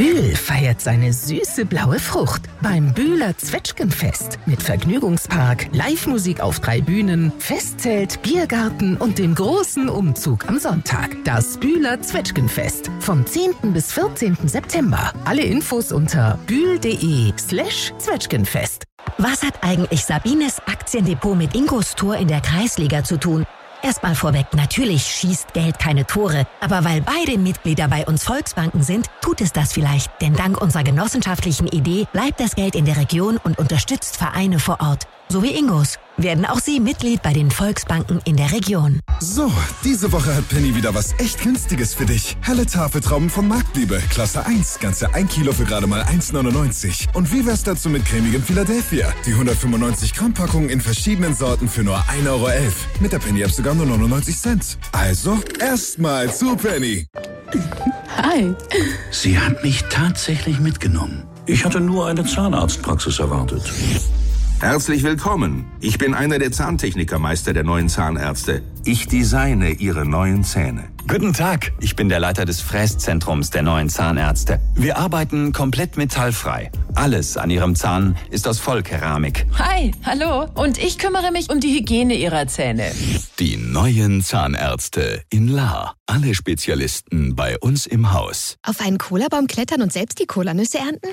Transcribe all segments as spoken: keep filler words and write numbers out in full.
Bühl feiert seine süße blaue Frucht beim Bühler Zwetschgenfest mit Vergnügungspark, Live-Musik auf drei Bühnen, Festzelt, Biergarten und dem großen Umzug am Sonntag. Das Bühler Zwetschgenfest vom zehnten bis vierzehnten September. Alle Infos unter bühl.de slash Zwetschgenfest. Was hat eigentlich Sabines Aktiendepot mit Ingos Tor in der Kreisliga zu tun? Erstmal vorweg, natürlich schießt Geld keine Tore, aber weil beide Mitglieder bei uns Volksbanken sind, tut es das vielleicht. Denn dank unserer genossenschaftlichen Idee bleibt das Geld in der Region und unterstützt Vereine vor Ort. So wie Ingos. Werden auch Sie Mitglied bei den Volksbanken in der Region. So, diese Woche hat Penny wieder was echt Günstiges für dich. Helle Tafeltrauben von Marktliebe, Klasse eins, ganze ein Kilo für gerade mal eins neunundneunzig. Und wie wär's dazu mit cremigem Philadelphia? Die hundertfünfundneunzig Gramm Packung in verschiedenen Sorten für nur ein Euro elf. Mit der Penny-App sogar nur neunundneunzig Cent. Also, erstmal zu Penny. Hi. Sie hat mich tatsächlich mitgenommen. Ich hatte nur eine Zahnarztpraxis erwartet. Herzlich willkommen. Ich bin einer der Zahntechnikermeister der neuen Zahnärzte. Ich designe Ihre neuen Zähne. Guten Tag, ich bin der Leiter des Fräszentrums der neuen Zahnärzte. Wir arbeiten komplett metallfrei. Alles an Ihrem Zahn ist aus Vollkeramik. Hi, hallo. Und ich kümmere mich um die Hygiene Ihrer Zähne. Die neuen Zahnärzte in Lahr. Alle Spezialisten bei uns im Haus. Auf einen Cola-Baum klettern und selbst die Colanüsse ernten?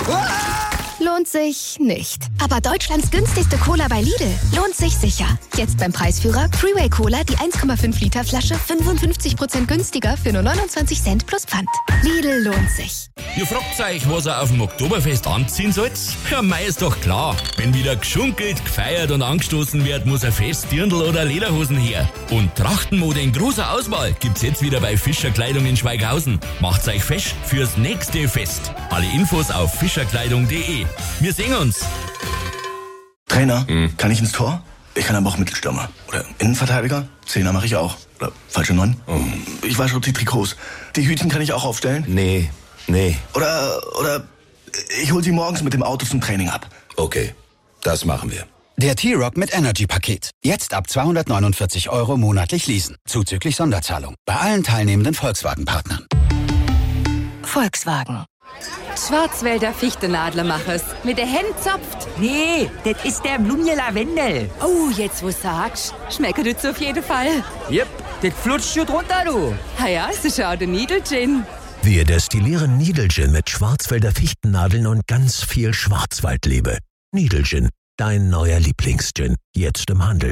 Lohnt sich nicht. Aber Deutschlands günstigste Cola bei Lidl lohnt sich sicher. Jetzt beim Preisführer Freeway Cola, die eins Komma fünf Liter Flasche, fünfundfünfzig Prozent günstiger für nur neunundzwanzig Cent plus Pfand. Lidl lohnt sich. Ihr fragt euch, was ihr auf dem Oktoberfest anziehen sollt? Ja, mei ist doch klar. Wenn wieder geschunkelt, gefeiert und angestoßen wird, muss ein Festdirndl oder Lederhosen her. Und Trachtenmode in großer Auswahl gibt's jetzt wieder bei Fischer Kleidung in Schweighausen. Macht's euch fest fürs nächste Fest. Alle Infos auf fischerkleidung punkt de. Wir sehen uns. Trainer, hm. kann ich ins Tor? Ich kann aber auch Mittelstürmer. Oder Innenverteidiger. Zehner mache ich auch. Oder falsche Neun. Oh. Ich wasche auch die Trikots. Die Hütchen kann ich auch aufstellen. Nee, nee. Oder, oder ich hole sie morgens mit dem Auto zum Training ab. Okay, das machen wir. Der T-Rock mit Energy-Paket. Jetzt ab zweihundertneunundvierzig Euro monatlich leasen. Zuzüglich Sonderzahlung. Bei allen teilnehmenden Volkswagen-Partnern. Volkswagen. Schwarzwälder Fichtenadler mach es. Mit der Hand zopft. Nee, das ist der Blumje Lavendel. Oh, jetzt wo sagst, schmeckt das auf jeden Fall. Jep, das flutscht schon drunter, du. Ah ja, so schau der Niedelgin. Wir destillieren Niedelgin mit Schwarzwälder Fichtennadeln und ganz viel Schwarzwaldliebe. Niedelgin, dein neuer Lieblingsgin. Jetzt im Handel.